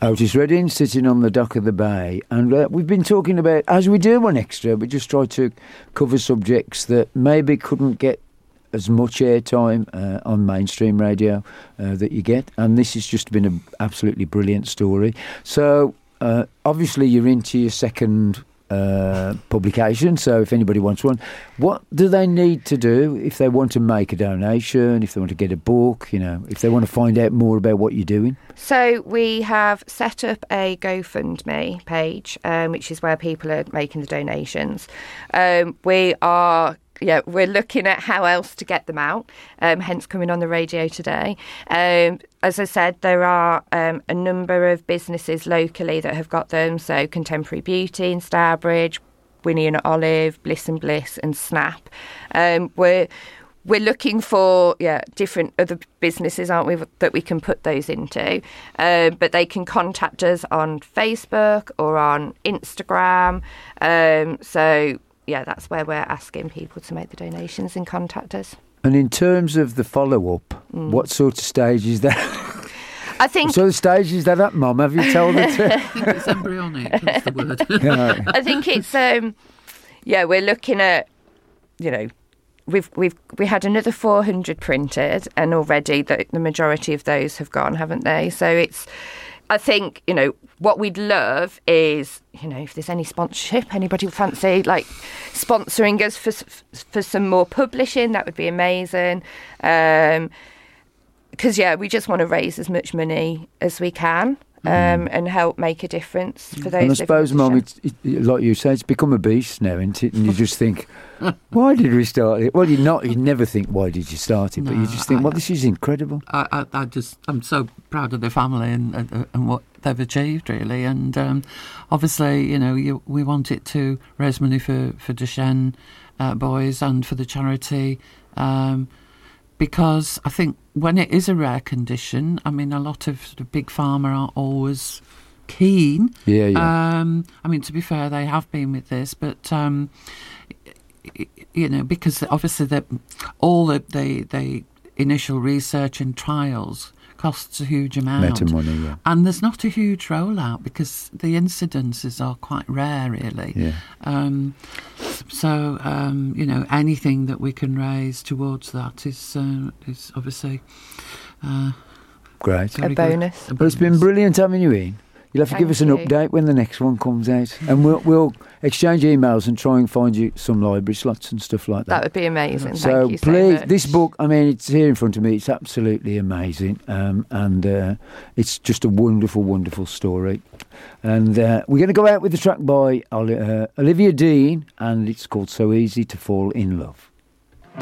Otis Redding, sitting on the dock of the bay, and we've been talking about, as we do on Extra, we just try to cover subjects that maybe couldn't get as much airtime on mainstream radio that you get, and this has just been an absolutely brilliant story. So obviously you're into your second publication, so if anybody wants one, what do they need to do if they want to make a donation, if they want to get a book, if they want to find out more about what you're doing? So we have set up a GoFundMe page, which is where people are making the donations. We're looking at how else to get them out, hence coming on the radio today. As I said, there are a number of businesses locally that have got them, so Contemporary Beauty in Stourbridge, Winnie and Olive, Bliss and Bliss and Snap. We're looking for different other businesses, aren't we, that we can put those into. But they can contact us on Facebook or on Instagram. That's where we're asking people to make the donations and contact us. And in terms of the follow-up, what sort of stage is that? I think... What sort of stage is that at, Mum? Have you told her to? I think it's embryonic, that's the word. I think it's... we're looking at, we had another 400 printed, and already the majority of those have gone, haven't they? So it's... I think, what we'd love is, if there's any sponsorship, anybody would fancy, sponsoring us for some more publishing, that would be amazing. Because, we just want to raise as much money as we can and help make a difference for those. And I suppose, Mum, like you say, it's become a beast now, isn't it? And you just think, why did we start it? Well, you never think, why did you start it? But you just think, this is incredible. I'm so proud of the family and what they've achieved, really. And obviously, we want it to raise money for Duchenne boys and for the charity. Because I think when it is a rare condition, a lot of the big pharma aren't always keen. Yeah. To be fair, they have been with this, but because obviously all the initial research and trials costs a huge amount. Money, yeah. And there's not a huge rollout because the incidences are quite rare, really. Yeah. Anything that we can raise towards that is obviously great. A bonus. But it's been brilliant having you in. You'll have to give us an update when the next one comes out. And we'll exchange emails and try and find you some library slots and stuff like that. That would be amazing. So Thank you please, so much. this book, it's here in front of me. It's absolutely amazing. And it's just a wonderful, wonderful story. And we're going to go out with the track by Olivia Dean, and it's called So Easy to Fall in Love.